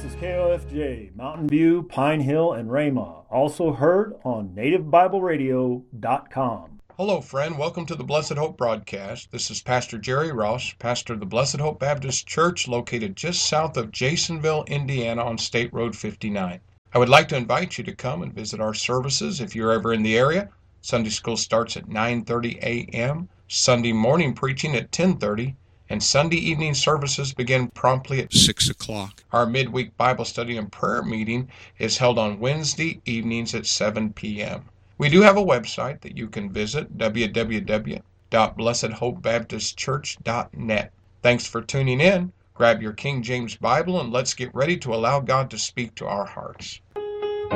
This is KOFJ, Mountain View, Pine Hill, and Rama. Also heard on NativeBibleRadio.com. Hello, friend. Welcome to the Blessed Hope broadcast. This is Pastor Jerry Ross, pastor of the Blessed Hope Baptist Church, located just south of Jasonville, Indiana, on State Road 59. I would like to invite you to come and visit our services if you're ever in the area. Sunday school starts at 9:30 a.m., Sunday morning preaching at 10:30, and Sunday evening services begin promptly at 6 o'clock. Our midweek Bible study and prayer meeting is held on Wednesday evenings at 7 p.m. We do have a website that you can visit, www.blessedhopebaptistchurch.net. Thanks for tuning in. Grab your King James Bible and let's get ready to allow God to speak to our hearts.